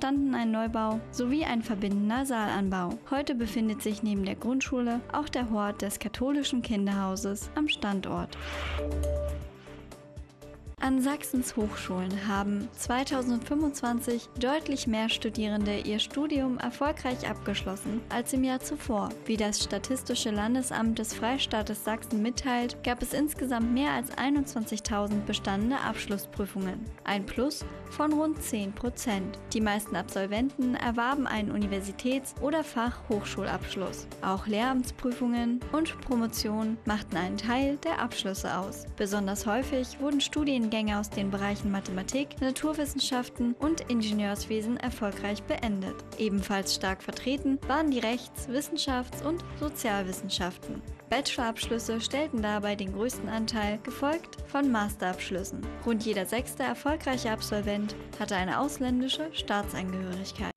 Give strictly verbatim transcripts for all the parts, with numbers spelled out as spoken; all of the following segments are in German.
entstanden ein Neubau sowie ein verbindender Saalanbau. Heute befindet sich neben der Grundschule auch der Hort des katholischen Kinderhauses am Standort. An Sachsens Hochschulen haben zweitausendfünfundzwanzig deutlich mehr Studierende ihr Studium erfolgreich abgeschlossen als im Jahr zuvor. Wie das Statistische Landesamt des Freistaates Sachsen mitteilt, gab es insgesamt mehr als einundzwanzigtausend bestandene Abschlussprüfungen, ein Plus von rund zehn Prozent. Die meisten Absolventen erwarben einen Universitäts- oder Fachhochschulabschluss. Auch Lehramtsprüfungen und Promotionen machten einen Teil der Abschlüsse aus. Besonders häufig wurden Studiengänge aus den Bereichen Mathematik, Naturwissenschaften und Ingenieurswesen erfolgreich beendet. Ebenfalls stark vertreten waren die Rechts-, Wissenschafts- und Sozialwissenschaften. Bachelorabschlüsse stellten dabei den größten Anteil, gefolgt von Masterabschlüssen. Rund jeder sechste erfolgreiche Absolvent hatte eine ausländische Staatsangehörigkeit.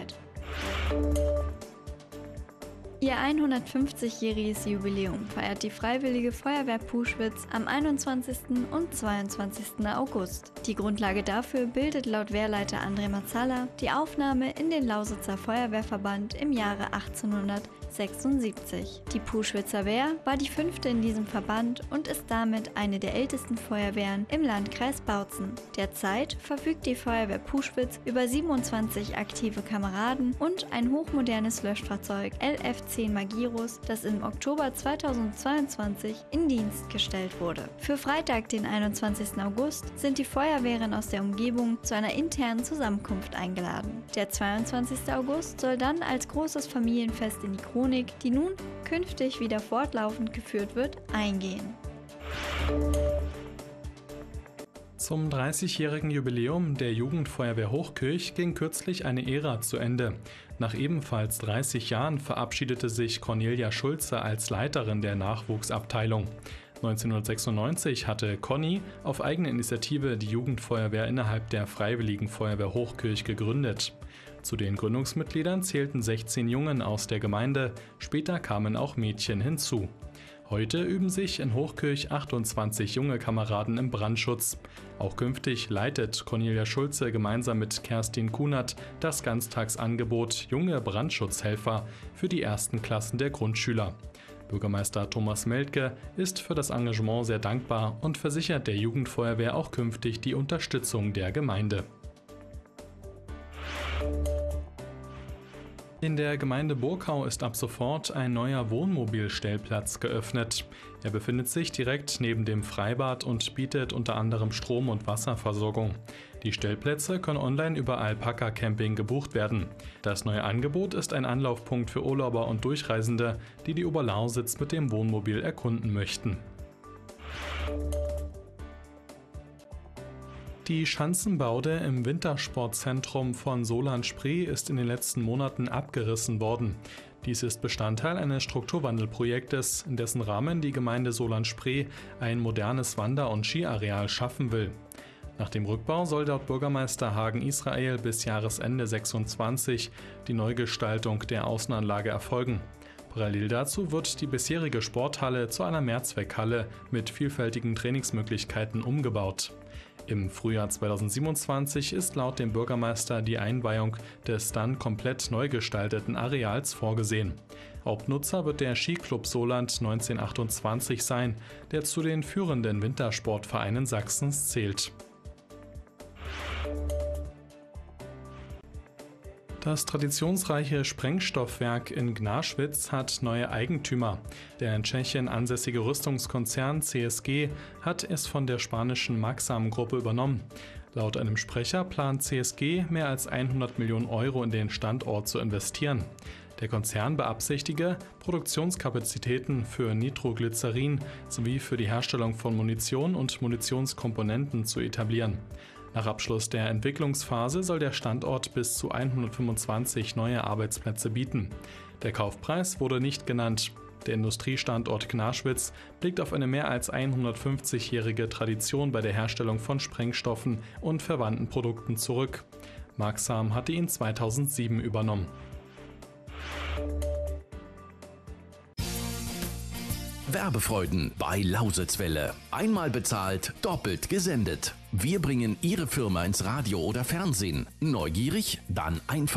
Ihr hundertfünfzigjähriges Jubiläum feiert die Freiwillige Feuerwehr Puschwitz am einundzwanzigsten und zweiundzwanzigsten August. Die Grundlage dafür bildet laut Wehrleiter André Mazzalla die Aufnahme in den Lausitzer Feuerwehrverband im Jahre achtzehnhundertsechsundsiebzig. Die Puschwitzer Wehr war die fünfte in diesem Verband und ist damit eine der ältesten Feuerwehren im Landkreis Bautzen. Derzeit verfügt die Feuerwehr Puschwitz über siebenundzwanzig aktive Kameraden und ein hochmodernes Löschfahrzeug L F zehn Magirus, das im Oktober zweitausendzweiundzwanzig in Dienst gestellt wurde. Für Freitag, den einundzwanzigsten August, sind die Feuerwehren aus der Umgebung zu einer internen Zusammenkunft eingeladen. Der zweiundzwanzigste August soll dann als großes Familienfest in die Chronik, die nun künftig wieder fortlaufend geführt wird, eingehen. Zum dreißigjährigen Jubiläum der Jugendfeuerwehr Hochkirch ging kürzlich eine Ära zu Ende. Nach ebenfalls dreißig Jahren verabschiedete sich Cornelia Schulze als Leiterin der Nachwuchsabteilung. neunzehnhundertsechsundneunzig hatte Conny auf eigene Initiative die Jugendfeuerwehr innerhalb der Freiwilligen Feuerwehr Hochkirch gegründet. Zu den Gründungsmitgliedern zählten sechzehn Jungen aus der Gemeinde, später kamen auch Mädchen hinzu. Heute üben sich in Hochkirch achtundzwanzig junge Kameraden im Brandschutz. Auch künftig leitet Cornelia Schulze gemeinsam mit Kerstin Kunert das Ganztagsangebot Junge Brandschutzhelfer für die ersten Klassen der Grundschüler. Bürgermeister Thomas Meldke ist für das Engagement sehr dankbar und versichert der Jugendfeuerwehr auch künftig die Unterstützung der Gemeinde. In der Gemeinde Burkau ist ab sofort ein neuer Wohnmobilstellplatz geöffnet. Er befindet sich direkt neben dem Freibad und bietet unter anderem Strom- und Wasserversorgung. Die Stellplätze können online über Alpaka Camping gebucht werden. Das neue Angebot ist ein Anlaufpunkt für Urlauber und Durchreisende, die die Oberlausitz mit dem Wohnmobil erkunden möchten. Die Schanzenbaude im Wintersportzentrum von Solan-Spree ist in den letzten Monaten abgerissen worden. Dies ist Bestandteil eines Strukturwandelprojektes, in dessen Rahmen die Gemeinde Solan-Spree ein modernes Wander- und Skiareal schaffen will. Nach dem Rückbau soll laut Bürgermeister Hagen Israel bis Jahresende sechsundzwanzig die Neugestaltung der Außenanlage erfolgen. Parallel dazu wird die bisherige Sporthalle zu einer Mehrzweckhalle mit vielfältigen Trainingsmöglichkeiten umgebaut. Im Frühjahr zweitausendsiebenundzwanzig ist laut dem Bürgermeister die Einweihung des dann komplett neu gestalteten Areals vorgesehen. Hauptnutzer wird der Skiclub Soland neunzehnhundertachtundzwanzig sein, der zu den führenden Wintersportvereinen Sachsens zählt. Das traditionsreiche Sprengstoffwerk in Gnaschwitz hat neue Eigentümer. Der in Tschechien ansässige Rüstungskonzern C S G hat es von der spanischen Maxam-Gruppe übernommen. Laut einem Sprecher plant C S G mehr als hundert Millionen Euro in den Standort zu investieren. Der Konzern beabsichtige, Produktionskapazitäten für Nitroglycerin sowie für die Herstellung von Munition und Munitionskomponenten zu etablieren. Nach Abschluss der Entwicklungsphase soll der Standort bis zu hundertfünfundzwanzig neue Arbeitsplätze bieten. Der Kaufpreis wurde nicht genannt. Der Industriestandort Gnaschwitz blickt auf eine mehr als hundertfünfzigjährige Tradition bei der Herstellung von Sprengstoffen und verwandten Produkten zurück. Maxam hatte ihn zweitausendsieben übernommen. Werbefreuden bei Lausitzwelle. Einmal bezahlt, doppelt gesendet. Wir bringen Ihre Firma ins Radio oder Fernsehen. Neugierig? Dann einfach